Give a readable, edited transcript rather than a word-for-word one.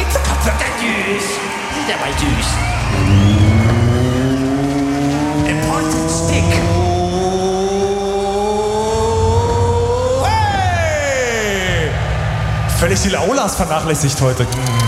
Kopf wird der süß. Der war süß. Der Pointed Stick. Hey! Völlig die Aulas vernachlässigt heute.